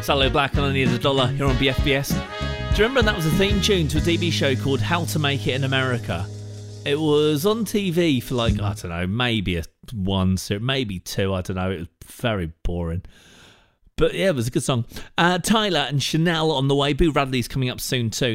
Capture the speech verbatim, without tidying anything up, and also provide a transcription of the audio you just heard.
Salo Black and I Need a Dollar here on B F B S. Do you remember that was a theme tune to a T V show called How to Make It in America? It was on T V for like, I don't know, maybe a one, maybe two, I don't know. It was very boring. But yeah, it was a good song. Uh, Tyler and Chanel on the way. Boo Radley's coming up soon too.